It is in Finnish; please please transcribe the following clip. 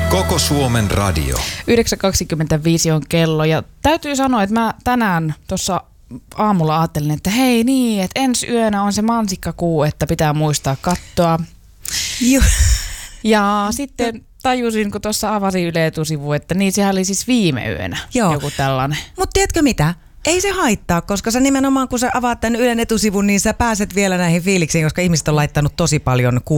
Koko Suomen radio. 9.25 on kello ja täytyy sanoa, että mä tänään tuossa aamulla ajattelin, että hei niin, että ensi yönä on se mansikkakuu, että pitää muistaa katsoa. Ja sitten tajusin, kun tuossa avasin Yle Etusivu, että niin sehän oli siis viime yönä joku tällainen. Mutta tiedätkö mitä? Ei se haittaa, koska sä nimenomaan kun sä avaat tämän Ylen etusivun, niin sä pääset vielä näihin fiiliksiin, koska ihmiset on laittanut tosi paljon